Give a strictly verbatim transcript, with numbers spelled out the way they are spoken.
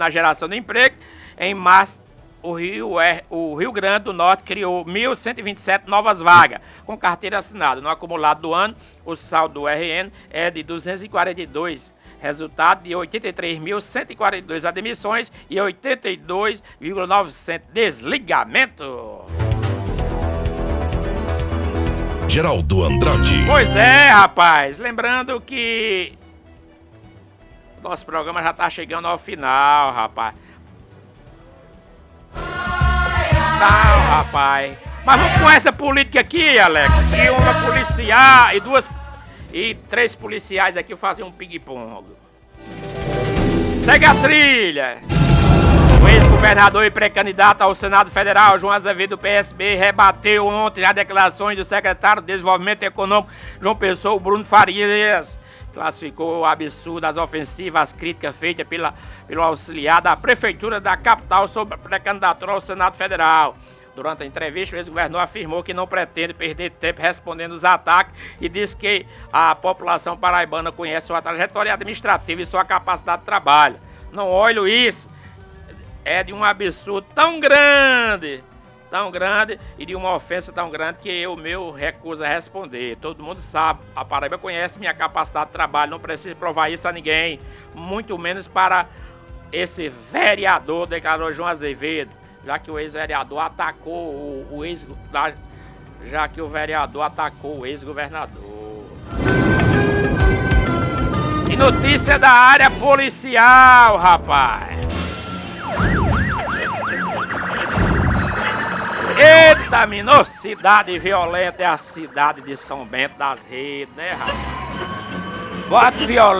na geração de emprego. Em março, o Rio, o Rio Grande do Norte criou mil cento e vinte e sete novas vagas com carteira assinada. No acumulado do ano, o saldo do R N é de duzentos e quarenta e dois, resultado de oitenta e três mil cento e quarenta e dois admissões e oitenta e dois mil e novecentos desligamentos. Geraldo Andrade. Pois é, rapaz. Lembrando que o nosso programa já tá chegando ao final, rapaz. Não, rapaz. Mas vamos com essa política aqui, Alex. Que uma policial e duas e três policiais aqui fazem um ping-pong. Segue a trilha. O ex-governador e pré-candidato ao Senado Federal, João Azevedo, do P S B, rebateu ontem as declarações do secretário de Desenvolvimento Econômico, João Pessoa, Bruno Farias. Classificou absurdo as ofensivas, as críticas feitas pela, pelo auxiliar da Prefeitura da capital sobre a pré-candidatura ao Senado Federal. Durante a entrevista, o ex-governador afirmou que não pretende perder tempo respondendo os ataques e disse que a população paraibana conhece sua trajetória administrativa e sua capacidade de trabalho. Não olho isso. É de um absurdo tão grande, tão grande e de uma ofensa tão grande que eu meu recuso a responder. Todo mundo sabe, a Paraíba conhece minha capacidade de trabalho, não preciso provar isso a ninguém, muito menos para esse vereador, declarou João Azevedo, já que o ex-vereador atacou o, o ex, já que o vereador atacou o ex-governador. E notícia da área policial, rapaz. Eita, menor, cidade violenta é a cidade de São Bento das Redes, né, rapaz? Voto violento.